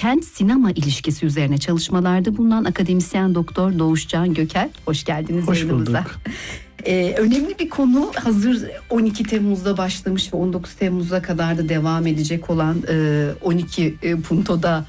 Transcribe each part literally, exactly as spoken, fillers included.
kent sinema ilişkisi üzerine çalışmalarda bulunan akademisyen doktor Doğuşcan Göker. Hoş geldiniz Hoş yayınımıza. bulduk. Ee, önemli bir konu, hazır on iki Temmuz'da başlamış ve on dokuz Temmuz'a kadar da devam edecek olan e, on iki Punto'da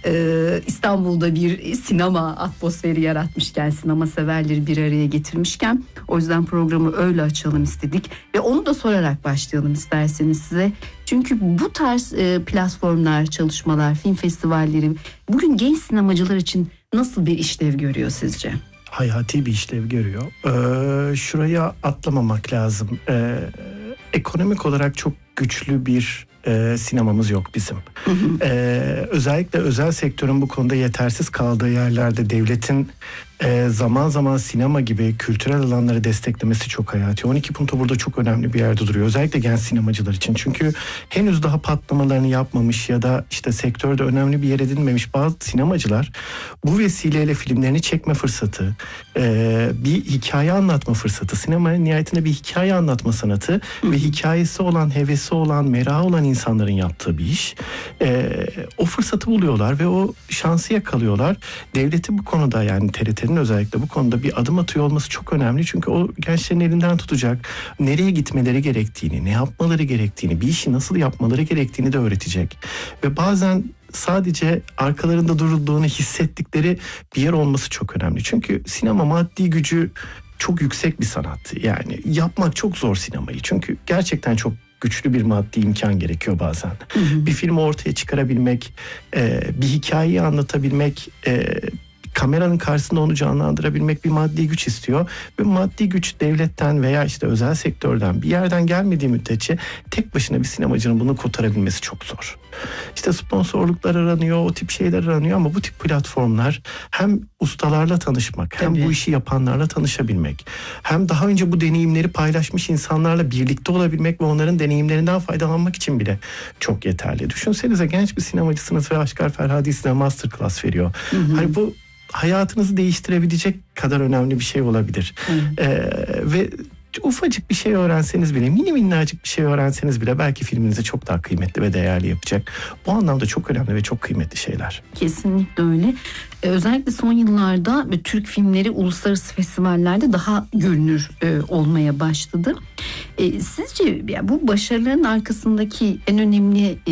e, İstanbul'da bir sinema atmosferi yaratmışken, sinema severleri bir araya getirmişken, o yüzden programı öyle açalım istedik ve onu da sorarak başlayalım isterseniz size. Çünkü bu tarz e, platformlar, çalışmalar, film festivalleri bugün genç sinemacılar için nasıl bir işlev görüyor sizce? Hayati bir işlev görüyor. Ee, şuraya atlamamak lazım. Ee, ekonomik olarak çok güçlü bir e, sinemamız yok bizim. Hı hı. Ee, özellikle özel sektörün bu konuda yetersiz kaldığı yerlerde devletin e, zaman zaman sinema gibi kültürel alanları desteklemesi çok hayati. on iki Punto burada çok önemli bir yerde duruyor. Özellikle genç sinemacılar için. Çünkü henüz daha patlamalarını yapmamış ya da işte sektörde önemli bir yer edinmemiş bazı sinemacılar bu vesileyle filmlerini çekme fırsatı, e, bir hikaye anlatma fırsatı, sinemanın nihayetinde bir hikaye anlatma sanatı Hı. ve hikayesi olan, hevesi olan, merakı olan insanların yaptığı bir iş. E, o fırsatı buluyorlar ve o şansı yakalıyorlar. Devletin bu konuda, yani T R T'nin özellikle bu konuda bir adım atıyor olması çok önemli. Çünkü o gençlerin elinden tutacak, nereye gitmeleri gerektiğini, ne yapmaları gerektiğini, bir işi nasıl yapmaları gerektiğini de öğretecek. Ve bazen sadece arkalarında durulduğunu hissettikleri bir yer olması çok önemli. Çünkü sinema maddi gücü çok yüksek bir sanat. Yani yapmak çok zor sinemayı. Çünkü gerçekten çok güçlü bir maddi imkan gerekiyor bazen. Hı hı. Bir filmi ortaya çıkarabilmek, e, bir hikayeyi anlatabilmek, e, kameranın karşısında onu canlandırabilmek bir maddi güç istiyor. Ve maddi güç devletten veya işte özel sektörden bir yerden gelmediği müddetçe tek başına bir sinemacının bunu kotarabilmesi çok zor. İşte sponsorluklar aranıyor, o tip şeyler aranıyor ama bu tip platformlar hem ustalarla tanışmak, hem Tabii. bu işi yapanlarla tanışabilmek, hem daha önce bu deneyimleri paylaşmış insanlarla birlikte olabilmek ve onların deneyimlerinden faydalanmak için bile çok yeterli. Düşünsenize, genç bir sinemacısınız ve Aşkar Ferhadi size masterclass veriyor. Hı hı. Hani bu hayatınızı değiştirebilecek kadar önemli bir şey olabilir. Ee, ve ufacık bir şey öğrenseniz bile, mini minnacık bir şey öğrenseniz bile belki filminizi çok daha kıymetli ve değerli yapacak. Bu anlamda çok önemli ve çok kıymetli şeyler. Kesinlikle öyle. Ee, özellikle son yıllarda Türk filmleri uluslararası festivallerde daha görünür e, olmaya başladı. E, sizce yani bu başarıların arkasındaki en önemli e,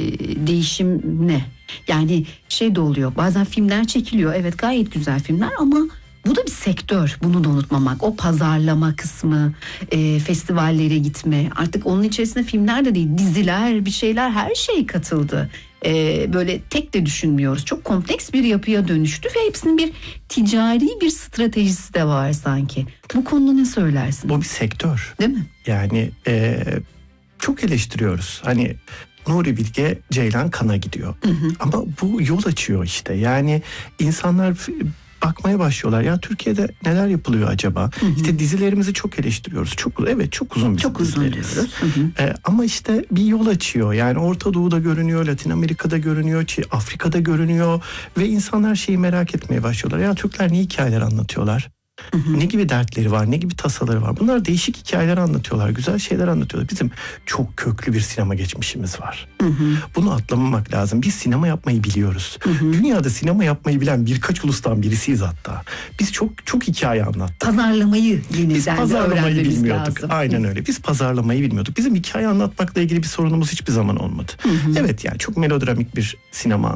değişim ne? Yani şey de oluyor, bazen filmler çekiliyor, evet gayet güzel filmler ama bu da bir sektör, bunu da unutmamak. O pazarlama kısmı, e, festivallere gitme, artık onun içerisinde filmler de değil, diziler, bir şeyler, her şey katıldı. E, böyle tek de düşünmüyoruz, çok kompleks bir yapıya dönüştü ve hepsinin bir ticari bir stratejisi de var sanki. Bu konuda ne söylersin? Bu bir sektör. Değil mi? Yani e, çok eleştiriyoruz. Hani Nuri Bilge Ceylan Cannes'a gidiyor. Hı hı. Ama bu yol açıyor işte. Yani insanlar bakmaya başlıyorlar. Ya Türkiye'de neler yapılıyor acaba? Hı hı. İşte dizilerimizi çok eleştiriyoruz. Çok, evet çok uzun bir Çok uzun diyoruz. Hı hı. Ee, ama işte bir yol açıyor. Yani Orta Doğu'da görünüyor, Latin Amerika'da görünüyor, Afrika'da görünüyor ve insanlar şeyi merak etmeye başlıyorlar. Ya Türkler ne hikayeler anlatıyorlar? Hı hı. Ne gibi dertleri var, ne gibi tasaları var? Bunlar değişik hikayeler anlatıyorlar, güzel şeyler anlatıyorlar. Bizim çok köklü bir sinema geçmişimiz var. Hı hı. Bunu atlamamak lazım. Biz sinema yapmayı biliyoruz. Hı hı. Dünyada sinema yapmayı bilen birkaç ulustan birisiyiz hatta. Biz çok çok hikaye anlattık. Pazarlamayı yeniden Biz pazarlamayı bilmiyorduk. Lazım. Aynen öyle. Biz pazarlamayı bilmiyorduk. Bizim hikaye anlatmakla ilgili bir sorunumuz hiçbir zaman olmadı. Hı hı. Evet, yani çok melodramik bir sinema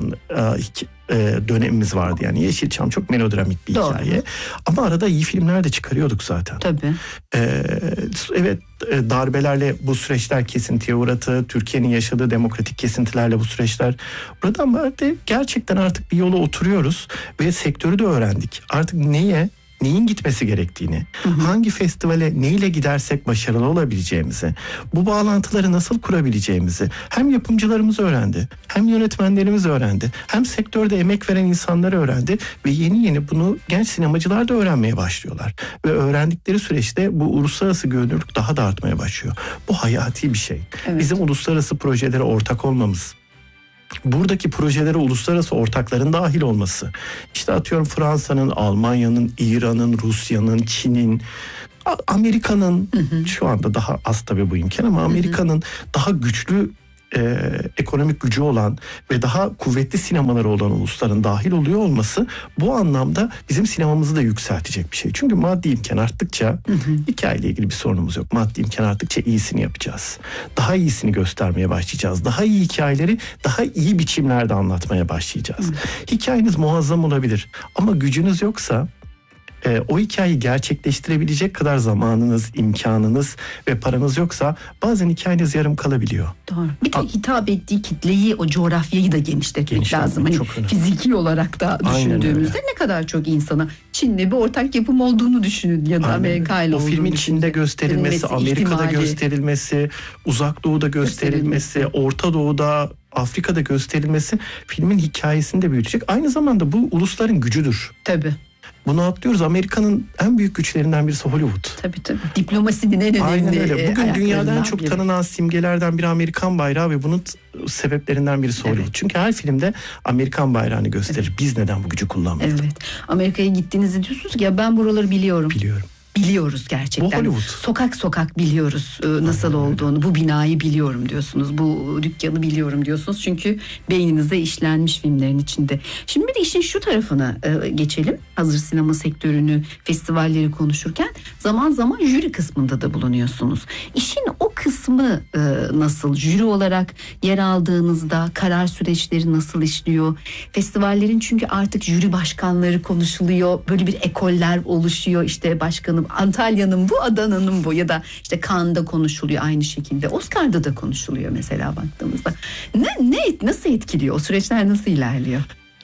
dönemimiz vardı. Yani Yeşilçam çok melodramik bir Doğru. hikaye. Ama arada iyi filmler de çıkarıyorduk zaten. Tabii. Ee, evet, darbelerle bu süreçler kesintiye uğradı. Türkiye'nin yaşadığı demokratik kesintilerle bu süreçler burada, ama gerçekten artık bir yola oturuyoruz ve sektörü de öğrendik. Artık neye, neyin gitmesi gerektiğini, hı hı. hangi festivale neyle gidersek başarılı olabileceğimizi, bu bağlantıları nasıl kurabileceğimizi hem yapımcılarımız öğrendi, hem yönetmenlerimiz öğrendi, hem sektörde emek veren insanlar öğrendi ve yeni yeni bunu genç sinemacılar da öğrenmeye başlıyorlar. Ve öğrendikleri süreçte bu uluslararası görünürlük daha da artmaya başlıyor. Bu hayati bir şey. Evet. Bizim uluslararası projelere ortak olmamız, buradaki projelere uluslararası ortakların dahil olması, işte atıyorum Fransa'nın, Almanya'nın, İran'ın, Rusya'nın, Çin'in, Amerika'nın, hı hı. şu anda daha az tabii bu imkan ama Amerika'nın daha güçlü e, ekonomik gücü olan ve daha kuvvetli sinemaları olan ulusların dahil oluyor olması bu anlamda bizim sinemamızı da yükseltecek bir şey. Çünkü maddi imkan arttıkça hı hı. hikayeyle ilgili bir sorunumuz yok. Maddi imkan arttıkça iyisini yapacağız. Daha iyisini göstermeye başlayacağız. Daha iyi hikayeleri daha iyi biçimlerde anlatmaya başlayacağız. Hı. Hikayeniz muazzam olabilir ama gücünüz yoksa E, o hikayeyi gerçekleştirebilecek kadar zamanınız, imkanınız ve paranız yoksa bazen hikayeniz yarım kalabiliyor. Doğru. Bir de hitap ettiği kitleyi, o coğrafyayı da genişletmek Genişletmek lazım. Hani fiziki olarak da düşündüğümüzde ne kadar çok insana Çin'le bir ortak yapım olduğunu düşünün ya da Amerika'yla olduğunu düşünün. O filmin Çin'de gösterilmesi, Amerika'da ihtimali. gösterilmesi, Uzak Doğu'da gösterilmesi, Orta Doğu'da, Afrika'da gösterilmesi filmin hikayesini de büyütecek. Aynı zamanda bu ulusların gücüdür. Tabii. Bunu atlıyoruz. Amerika'nın en büyük güçlerinden birisi Hollywood. Tabii tabii. Diplomasinin en önemli. Aynen öyle. Bugün dünyada en çok biri. tanınan simgelerden biri Amerikan bayrağı ve bunun sebeplerinden birisi Hollywood. Evet. Çünkü her filmde Amerikan bayrağını gösterir. Evet. Biz neden bu gücü kullanmadık? Evet. Amerika'ya gittiğinizde diyorsunuz ki ya ben buraları biliyorum. Biliyorum. Biliyoruz gerçekten. Bu Hollywood. Sokak sokak biliyoruz nasıl Aynen olduğunu. Öyle. Bu binayı biliyorum diyorsunuz. Bu dükkanı biliyorum diyorsunuz. Çünkü beyninizde işlenmiş filmlerin içinde. Şimdi bir de işin şu tarafına geçelim. Hazır sinema sektörünü, festivalleri konuşurken zaman zaman jüri kısmında da bulunuyorsunuz. İşin o kısmı nasıl? Jüri olarak yer aldığınızda karar süreçleri nasıl işliyor? Festivallerin çünkü artık jüri başkanları konuşuluyor. Böyle bir ekoller oluşuyor. İşte başkanım Antalya'nın bu, Adana'nın bu ya da işte Cannes'da konuşuluyor aynı şekilde. Oscar'da da konuşuluyor mesela baktığımızda. Ne, ne nasıl etkiliyor? O süreçler nasıl ilerliyor?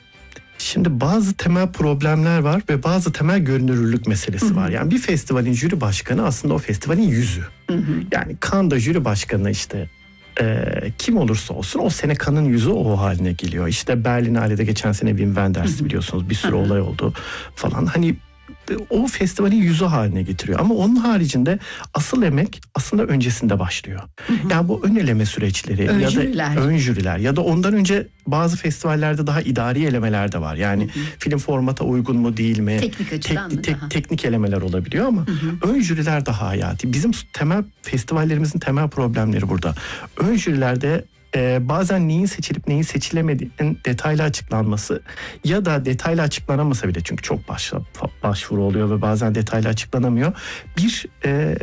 Şimdi bazı temel problemler var ve bazı temel görünürlülük meselesi Hı-hı. var. Yani bir festivalin jüri başkanı aslında o festivalin yüzü. Hı-hı. Yani Cannes'da jüri başkanı işte e, kim olursa olsun o sene Cannes'ın yüzü o haline geliyor. İşte Berlinale'de geçen sene Wim Wenders biliyorsunuz bir sürü Hı-hı. olay oldu falan. Hani o festivalin yüzü haline getiriyor. Ama onun haricinde asıl emek aslında öncesinde başlıyor. Hı hı. Yani bu ön eleme süreçleri ön ya jüriler. da ön jüriler ya da ondan önce bazı festivallerde daha idari elemeler de var. Yani hı hı. film formata uygun mu değil mi? Teknik açıdan Tek, mı tek, daha? Teknik elemeler olabiliyor ama hı hı. ön jüriler daha hayati. Bizim temel festivallerimizin temel problemleri burada. Ön jürilerde Ee, bazen neyin seçilip neyin seçilemediğinin detaylı açıklanması ya da detaylı açıklanamasa bile çünkü çok baş, başvuru oluyor ve bazen detaylı açıklanamıyor. Bir e,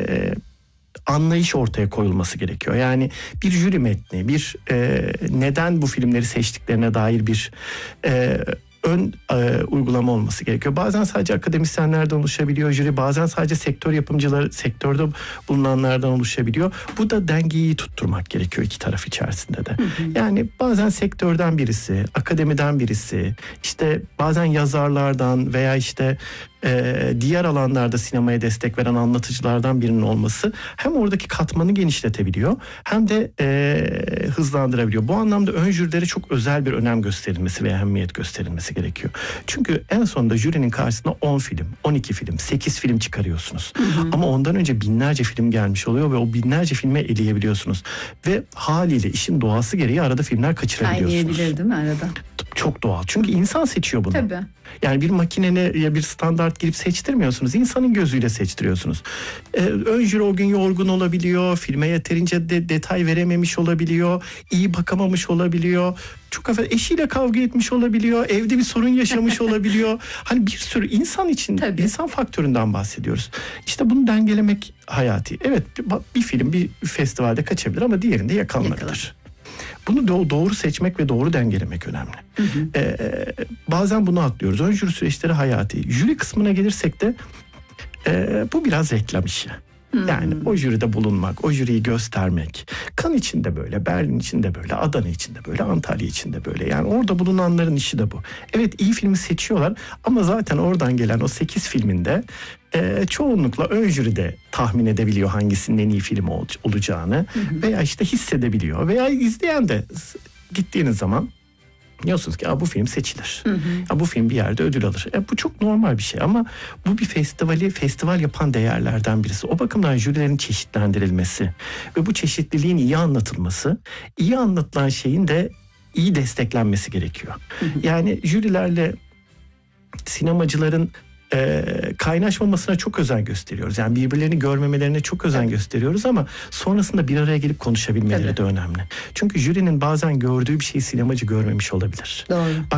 anlayış ortaya koyulması gerekiyor. Yani bir jüri metni, bir e, neden bu filmleri seçtiklerine dair bir e, ön e, uygulama olması gerekiyor. Bazen sadece akademisyenlerden oluşabiliyor jüri, bazen sadece sektör yapımcıları, sektörde bulunanlardan oluşabiliyor. Bu da dengeyi tutturmak gerekiyor iki taraf içerisinde de. Hı hı. Yani bazen sektörden birisi, akademiden birisi, işte bazen yazarlardan veya işte e, diğer alanlarda sinemaya destek veren anlatıcılardan birinin olması hem oradaki katmanı genişletebiliyor hem de e, hızlandırabiliyor. Bu anlamda ön jürilere çok özel bir önem gösterilmesi ve ehemmiyet gösterilmesi gerekiyor. Çünkü en sonunda jürinin karşısına on film, on iki film, sekiz film çıkarıyorsunuz. Hı hı. Ama ondan önce binlerce film gelmiş oluyor ve o binlerce filme eleyebiliyorsunuz. Ve haliyle işin doğası gereği arada filmler kaçırabiliyorsunuz. Kaynayabilir değil mi arada? Çok doğal. Çünkü insan seçiyor bunu. Tabii. Yani bir makinene ya bir standart girip seçtirmiyorsunuz. İnsanın gözüyle seçtiriyorsunuz. Ee, ön jüri o gün yorgun olabiliyor. Filme yeterince de detay verememiş olabiliyor. İyi bakamamış olabiliyor. Çok affedersin, eşiyle kavga etmiş olabiliyor. Evde bir sorun yaşamış olabiliyor. Hani bir sürü insan için, Tabii. insan faktöründen bahsediyoruz. İşte bunu dengelemek hayati. Evet, bir film bir festivalde kaçabilir ama diğerinde yakalanabilir. Yakalar. Bunu do- doğru seçmek ve doğru dengelemek önemli. Hı hı. Ee, bazen bunu atlıyoruz. Ön jüri süreçleri hayati. Jüri kısmına gelirsek de e, bu biraz reklam işi. Hı. Yani o jüride bulunmak, o jüriyi göstermek. Cannes için de böyle, Berlin için de böyle, Adana için de böyle, Antalya için de böyle. Yani orada bulunanların işi de bu. Evet, iyi filmi seçiyorlar ama zaten oradan gelen o sekiz filminde e, çoğunlukla ön jüride tahmin edebiliyor hangisinin en iyi film ol- olacağını. Hı hı. Veya işte hissedebiliyor. Veya izleyen de gittiğiniz zaman diyorsunuz ki bu film seçilir. Hı hı. Ya, bu film bir yerde ödül alır. E, bu çok normal bir şey ama bu bir festivali festival yapan değerlerden birisi. O bakımdan jürilerin çeşitlendirilmesi ve bu çeşitliliğin iyi anlatılması, iyi anlatılan şeyin de iyi desteklenmesi gerekiyor. Hı hı. Yani jürilerle sinemacıların e, kaynaşmamasına çok özen gösteriyoruz. Yani birbirlerini görmemelerine çok özen evet. gösteriyoruz ama sonrasında bir araya gelip konuşabilmeleri evet. de önemli. Çünkü jürinin bazen gördüğü bir şeyi sinemacı görmemiş olabilir. Doğru.